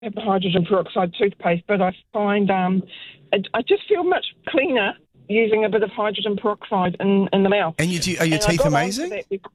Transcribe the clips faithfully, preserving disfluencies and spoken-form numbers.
have the hydrogen peroxide toothpaste, but I find um, I, I just feel much cleaner using a bit of hydrogen peroxide in, in the mouth. And you, are your and teeth amazing?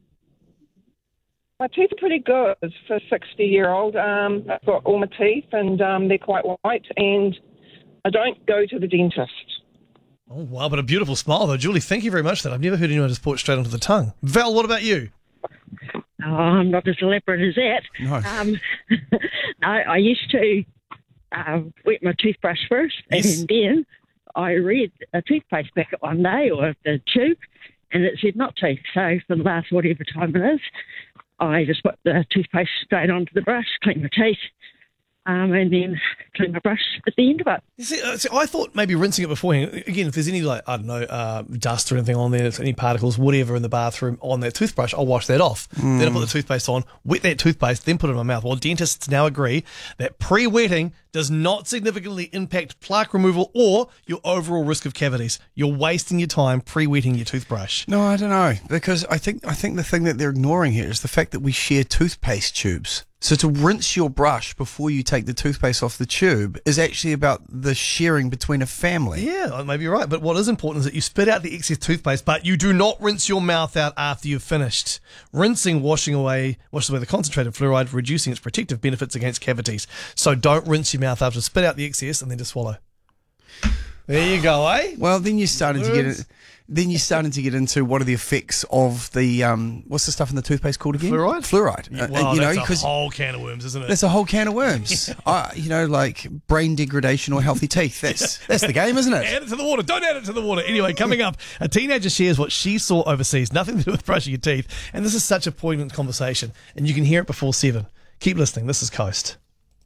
My teeth are pretty good for a sixty-year-old. Um, I've got all my teeth, and um, they're quite white, and I don't go to the dentist. Oh, wow, but a beautiful smile, though. Julie, thank you very much for that. I've never heard anyone just pour it straight onto the tongue. Val, what about you? Oh, I'm not as elaborate as that. No. Um, no, I used to uh, wet my toothbrush first, Yes. and then I read a toothpaste packet one day, or the tube, and it said not to. So for the last whatever time it is, I just put the toothpaste straight onto the brush, clean my teeth, um, and then clean my brush at the end of it. You See, uh, see, I thought maybe rinsing it beforehand. Again, if there's any, like, I don't know, uh, dust or anything on there, any particles, whatever in the bathroom on that toothbrush, I'll wash that off. Mm. Then I put the toothpaste on, wet that toothpaste, then put it in my mouth. Well, dentists now agree that pre-wetting does not significantly impact plaque removal or your overall risk of cavities. You're wasting your time pre-wetting your toothbrush. No, I don't know, because I think I think the thing that they're ignoring here is the fact that we share toothpaste tubes. So to rinse your brush before you take the toothpaste off the tube is actually about the sharing between a family. Yeah, maybe you're right. But what is important is that you spit out the excess toothpaste, but you do not rinse your mouth out after you've finished. Rinsing, washing away, washes away the concentrated fluoride, reducing its protective benefits against cavities. So don't rinse your mouth after, spit out the excess and then just swallow. There you go, eh? Well, then you're starting to get it. Then you're starting to get into what are the effects of the um, what's the stuff in the toothpaste called again? Fluoride? Fluoride. Yeah, Uh, well, you know, that's a 'cause whole can of worms, isn't it? that's a whole can of worms. uh, you know, like brain degradation or healthy teeth. That's that's the game, isn't it? Add it to the water. Don't add it to the water. Anyway, coming up, a teenager shares what she saw overseas. Nothing to do with brushing your teeth. And this is such a poignant conversation. And you can hear it before seven. Keep listening. This is Coast.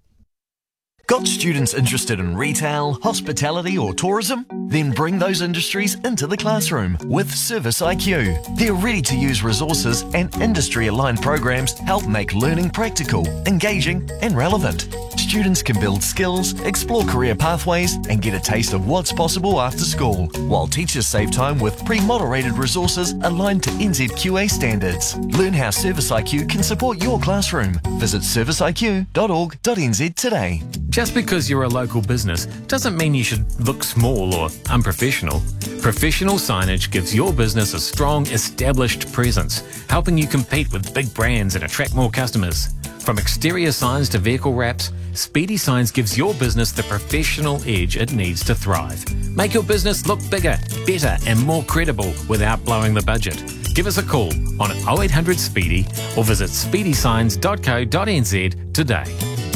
Got students interested in retail, hospitality or tourism? Then bring those industries into the classroom with Service I Q. Their ready-to-use resources and industry-aligned programs help make learning practical, engaging and relevant. Students can build skills, explore career pathways and get a taste of what's possible after school, while teachers save time with pre-moderated resources aligned to N Z Q A standards. Learn how Service I Q can support your classroom. Visit service I Q dot org dot N Z today. Just because you're a local business doesn't mean you should look small or unprofessional. Professional signage gives your business a strong, established presence, helping you compete with big brands and attract more customers. From exterior signs to vehicle wraps, Speedy Signs gives your business the professional edge it needs to thrive. Make your business look bigger, better and more credible without blowing the budget. Give us a call on oh eight hundred Speedy or visit speedy signs dot co dot N Z today.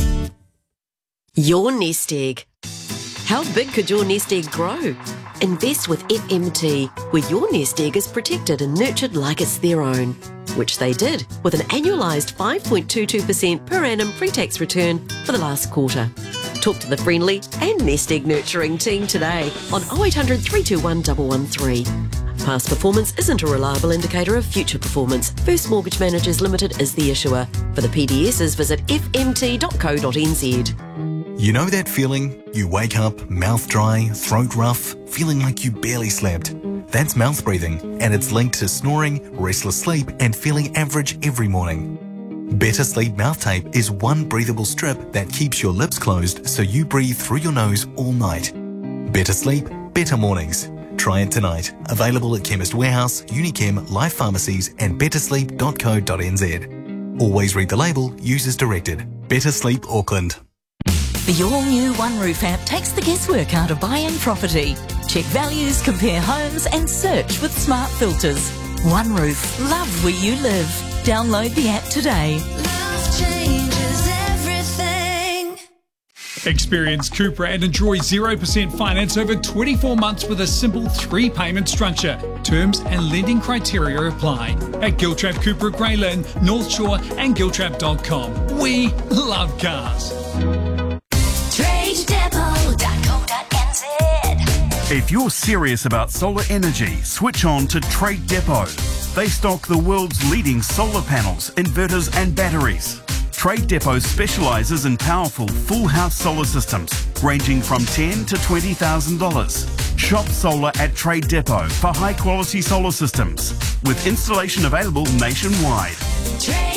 Your nest egg. How big could your nest egg grow? Invest with F M T, where your nest egg is protected and nurtured like it's their own, which they did with an annualised five point two two percent per annum pre-tax return for the last quarter. Talk to the friendly and nest egg nurturing team today on oh eight hundred, three two one, one one three. Past performance isn't a reliable indicator of future performance. First Mortgage Managers Limited is the issuer. For the P D Ss, visit f m t dot co dot n z. You know that feeling? You wake up, mouth dry, throat rough, feeling like you barely slept. That's mouth breathing, and it's linked to snoring, restless sleep, and feeling average every morning. Better Sleep Mouth Tape is one breathable strip that keeps your lips closed so you breathe through your nose all night. Better sleep, better mornings. Try it tonight. Available at Chemist Warehouse, Unichem, Life Pharmacies, and better sleep dot co dot n z. Always read the label, use as directed. Better Sleep Auckland. The all-new One Roof app takes the guesswork out of buying property. Check values, compare homes and search with smart filters. One Roof. Love where you live. Download the app today. Love changes everything. Experience Cupra and enjoy zero percent finance over twenty-four months with a simple three-payment structure. Terms and lending criteria apply. At Giltrap Cupra Grey Lynn, North Shore and giltrap dot com. We love cars. trade depot dot co dot n z. If you're serious about solar energy, switch on to Trade Depot. They stock the world's leading solar panels, inverters and batteries. Trade Depot specialises in powerful full house solar systems ranging from ten thousand dollars to twenty thousand dollars. Shop solar at Trade Depot for high quality solar systems with installation available nationwide. Trade